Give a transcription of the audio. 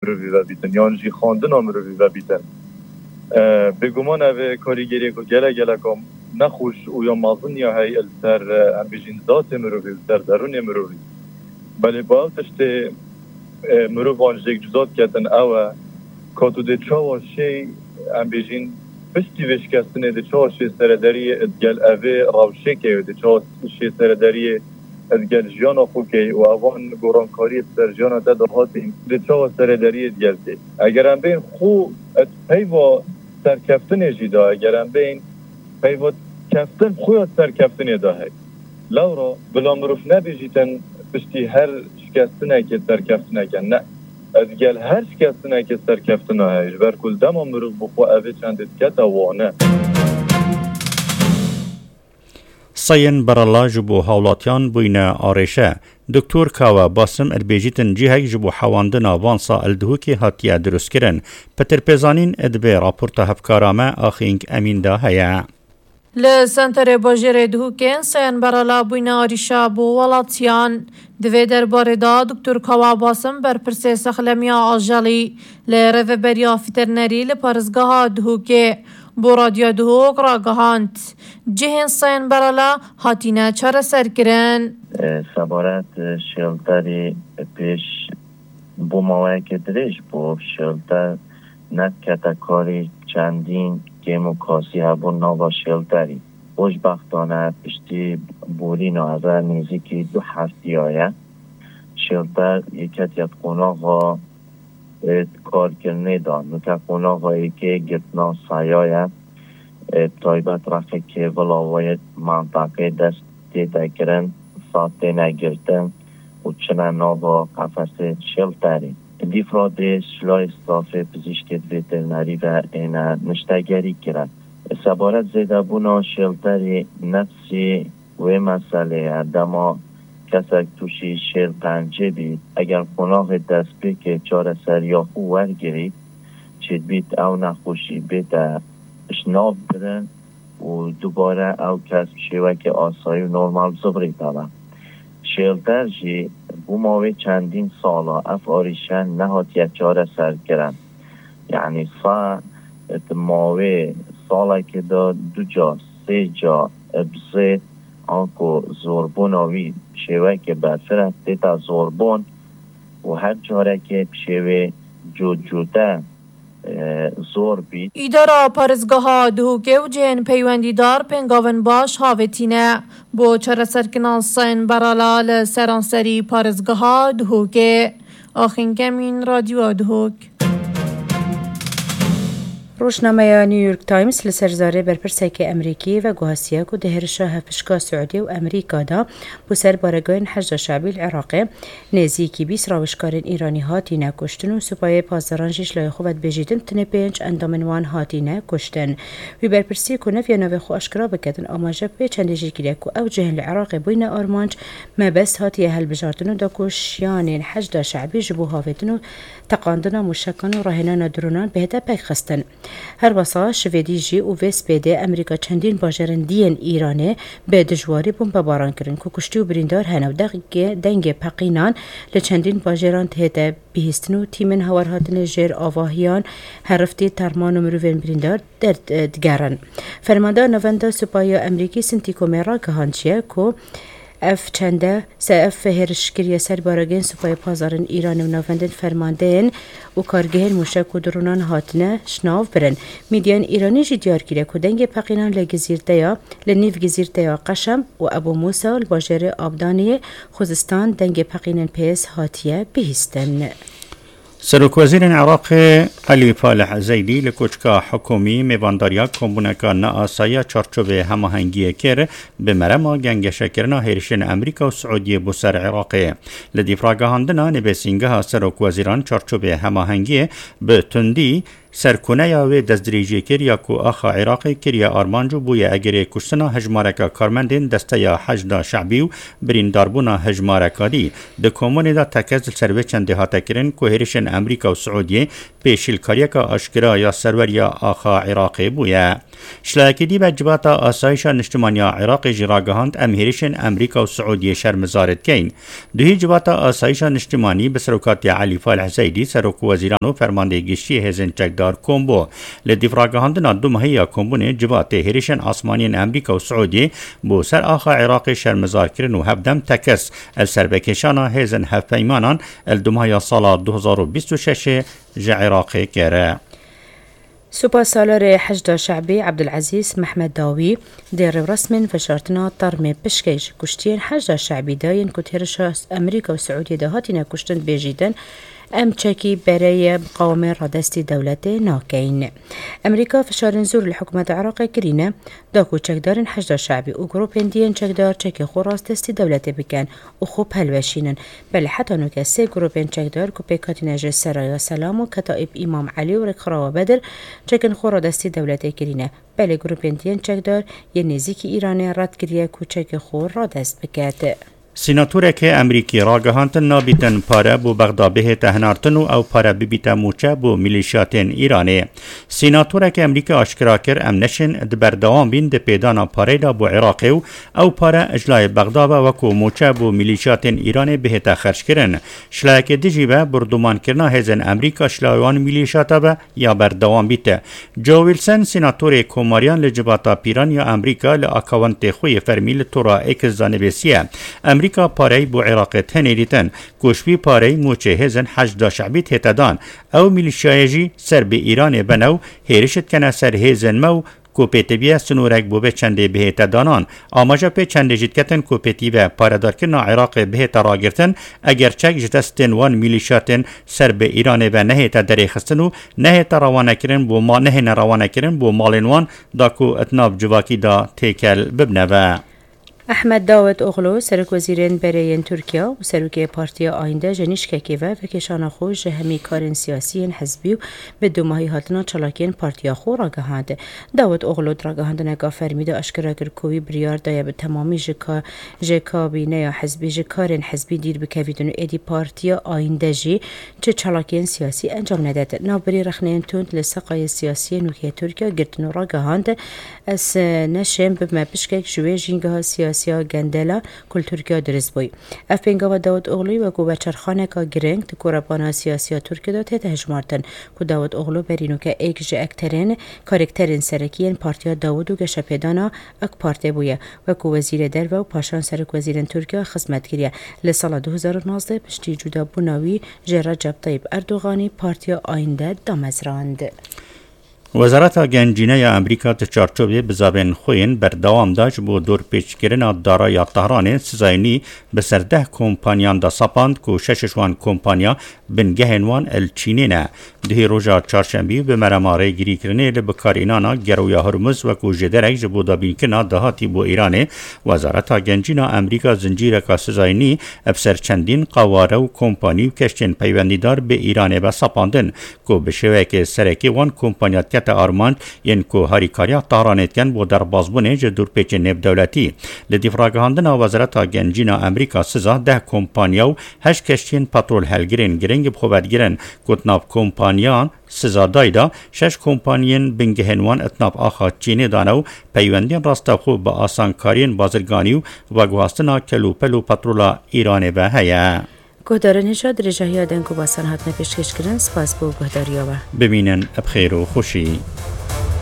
مروی و بیتن یان جی خواندن مروی و بیتن بگمان اوه کاریگری که گله کم نخوش و یا مازن یا هی السر ام بجین ذات مروی السر درون مروی بله با تشت مروی وانجدک جزاد کتن اوه کاتو ده چاواشی ام بجین پشتی وشکستنه ده چاواشی سرداری ادگل اوه راوشه که ده چاواشی سرداری ادگل جیانا خو که و اوان گورانکاری سر جیانا ده هاتیم ده چاواش سرداری ادگل ده اگر ام بین خو پیوا سرکفتن جیدا اگر ام بین پیوا کفتن خوی سرکفتن ده لورا بلا مروف نبیجیتن پشتی هر شکستنه که سرکفتنه کن نه ادگل هر شکستنه که سرکفتنه هایش برکل دما مروف بخوا اوه چند ادکت وانه سین برالا جبو هاولاتیان بوین آرشه دکتور کاوا باسم البیجیتن جیهک جبو حواندن وانسا الدهوکی هاتیه درست کرن پتر پیزانین ادبه راپورتا هفکارامه آخینگ امین ده هیا لسنتر باجر دهوکن سین برالا بوین آریشا بو ولاتیان دوی درباره دا دکتور کاوا باسم بر پرسه سخلمیا آجالی لرو بریا فیترنری لپارزگاه دهوکه بو رادیو دهوک را گهاند جهن سین برالا هاتینه چرا سرکرن سبارت شلتری پیش بو موقع که درش بو شلتر نت کتکاری چندین گیمو کاسی هبون ناوا شلتری خوشبختانه پشتی بورین و ازر نیزی 2 هفته آیه شلتر یکت یاد قناغا کار کرنه دان نکه قناغا یکی گرتنا سایه تایبت رفت که ولاوی منطقه دست دیده کرن ساته نگرتن و چنه ناوا قفص شلتری دیفراده شلای استافه پزشکت ویترنری و اینه نشتگری کرد سبارت زیده بونا شلتری نفسی و مسئله دما کسک توشی شل پنجه بید اگر قناغ دست بی که چار سریاخو ورگرید چید بید او نخوشی بید اشناب بدن و دوباره او کسب شیوه که آسایی و نورمال زبری دارن شلتر جی بو ماوی چندین سالا افاریشن نهاتیه چاره سر کرن یعنی ماوی سالا که دا 2 جا 3 جا بزید آنکو زوربون آوی شوه که برفرست دیتا زوربون و هر جاره که شوه جوده زور بید ایدارا پارزگاه دهوکه و جهن پیوندیدار پنگاون باش هاوتینه بو چرا سرکنان سین برالا لسرانسری پارزگاه دهوکه آخین کمین رادیو دهوک روشنامه نیویورک تایمز لسرزاره برپرسک امریکی و گوهاسیه که دهرشا هفشکا سعودی و امریکا دا بسر بارگاین حجد شعبی العراقی نزیکی 20 راوشکارین ایرانی هاتینه کشتن و سپای پازدارانجیش لای خوبت بجیدن تنه 5 اندامنوان هاتینه کشتن و برپرسی کنف یا نوی خو اشکرا بکتن آماجه به چند جیگیره که او جهن العراق بوین آرمانج مبست هاتیه هل بجارتن و دا کشیانین حجد شعبی جبو هافتن و تقاندن مشکان و راهنان درونان بهده پک خستن هر واسه شویدی جی و وسپیده امریکا چندین باجرن دین ایرانه به دجواری بمباران کردن که کشتی و بریندار هنو دنگ پقینان لچندین باجران تهده بیهستن و تیمن هورهاتن جیر آواهیان هرفتی ترمان و مروین بریندار دگرن فرماندار نوانده سپاهی امریکی سنتیکو میرا که هانچیه که اف چنده ساف هرشکری سر بارگین سپای پازارن ایران و نوندن فرماندهن و کارگهن موشک و درونان هاتنه شناف برن میدیان ایرانی جی دیار گیره که دنگ پقینان لگزیرده یا لنیف گزیرده یا قشم و ابو موسى الباجر آبدانی خوزستان دنگ پقینان پیس هاتیه بهستن سروک وزیر عراق علی فالح زیدی لکوچکا حکومی میوانداریا کمبونکا نآسایا چارچوب هماهنگی کر به مرما گنگش کرنا هیرشن امریکا و سعودی بسر عراقی لدیفراگاهاندنا نبسینگها سروک وزیران چارچوب هماهنگی به تندی سرکونه یا و دزدریجی کریا کو آخا عراقی کریا آرمانجو بوی اگری کشتنا هجمارکا کارمندین دسته یا حجدا شعبی و برین داربونا هجمارکا دی ده کومونی دا تکز سروی چنده ها تکرین که هیرشن امریکا و سعودیه پیشل داخلکاری که آشکرا یا سرور یا آخا عراقی بویا. شلاکی دی به جباتا آسایش نشتمانی عراق جراگهاند امهریشن امریکا و سعودی شرمزارت کین. دوهی جباتا آسایش نشتمانی به سروکات علی فالح زیدی سروک وزیران و فرماندهگیشتی هزن چکدار کومبو لدیفراگهاندنا دو ماهی کومبونه جبات هریشن آسمانی امریکا و سعودی بو سر آخا عراق شرمزار کرن و هفدم تکس السربکشانا هزن هفپیمانان الدوماهی سال 2026 عراقی کره. سوبر سالار حشد شعبي عبد العزيز محمد داوي دير رسم فشارتنا طرمي بشكيش كشتين حشد شعبي داين كتيرشا أمريكا وسعودية دهاتنا كشتن بيجيدن ام تشكي برای مقاومه رادستی دولت ناکین. امریکا فشار زور الحکومت عراق کرینه داکو چکدارن حشد شعبی و گروپین دیان چکدار چکی خوراست دستی دولت بکن و خوب هلوشینن بل حتی نوکه سه گروپین چکدار که پیکاتی نجه سرای سلام و کتائب امام علی و رکخرا و بدر چکن خورا دستی دولت کرینه بل گروپین دیان چکدار یه نزیک ایرانی رد کریه که چکی خور رادست بکرده. سیناتوره که امریکی راگهانتن نابیتن پاره بو بغدا به تهنارتن او پاره ببیتا موچه بو میلیشیاتین ایرانی. سیناتوره که امریکا آشکرا کر امنشن دبردوام بین ده پیدانا پاره دا بو عراقی او پاره اجلای بغدا و وکو موچه بو میلیشیاتین ایرانی به تا خرج کرن. شلایک دیجیبه بردومان کرنا هزن امریکا شلایوان میلیشیاتا با یا بردوام بیته. جو ویلسن سیناتور کوماریان لجباتا پیران یا امریکا لآکاونت خوی فرمیل تورا اکس زانبسیه. امریکا پاره بو عراق تنیریتن کوشبی پاره موچه هزن حشد شعبی تهتدان او میلیشیایجی سر به ایران بنو هیرشت کنه سر هزن مو کوپیتیوی سنورک بو به چنده بهت دانان آماجا په چنده جدکتن کوپیتیوی پاردار کرنا عراق بهت راگرتن اگر چک جتستن وان میلیشیاتن سر به ایران و نهیت دریخستن و نهیت روانه کرن بو ما نه روانه کرن بو مالنوان داکو اتناب جواکی دا تیکل ببنوه. احمد داود اغلو سرک وزیرین برین ترکیه و سرک پارتی آینده جنیش ککیوه و کشان خوش همی کارن سیاسی حزبی و به دو ماهی هاتنا چلاکین پارتی خو را گهانده. داود اغلو درگهانده نگاه فرمیده اشکرا کرکوی بریار دایه به تمامی جکابینه یا حزبی جکارن حزبی دیر بکویدن و ایدی پارتی آینده جی چه چلاکین سیاسی انجام نداده. نابری رخنین توند لسقای سیاسی نوکه ترکیه گرتن را گهانده از نشم بما بشکک جوی جینگاه سیاسی سیا گندلا کل ترکیه درست بوی. افپینگا و داود اغلوی و گوبه چرخانه که گرنگ تکوربانا سیاسی ترکیه دا تیت هجمارتن که داود اغلو برینو که ایک جه اکترین کارکترین سرکیین پارتیا داود و گشه پیدانا اک پارتی بویه و که وزیر در و پاشان سرک وزیرین ترکیه خدمت کریه. لسال 2019 پشتی جدا بوناوی جه رجب طیب اردوغانی پارتیا آینده دامزراند. وزارت گنجینه امریکا تچارچوبی بزابن خوین بردوام داشت بو دور پیچ کردن دارای تهران سزاینی به سر 10 کمپانیان دا سپاند کو 6 کمپانیا بنگهنوان الچینینه ده روزا چهارشنبه به مرماره گیری کردن لبکارینانا گرویا هرمز و کو جدرک جبو دابین کنا دهاتی بو ایران. وزارت گنجینه امریکا زنجیره کا سزاینی افسر چندین قواره و کمپانی و کشتین پیوندیدار به ایران با سپاندن کو بشوه که سرکی وان کمپانیات آرماند ین کو هریکاریا تهرانت کن بو در بازبونه جدور پیچ نب دولتی لدیفراگهاندن وزارت گنجینا امریکا سزا 10 کمپانیا و 8 کشتین پترول هلگرین گرنگ بخوبتگیرن کتناب کمپانیان سزا دایدا 6 کمپانیین بنگهنوان اتناب آخا چینی دانو پیوندین راستا خوب با آسانکارین بازرگانی و گواستنا کلوپلو پترولا ایران و هیا. گهدار نشاد رجاهی آدن کو باسان هات نپیشکش کرن سپاس بو گهداریا و ببینن بخیر و خوشی.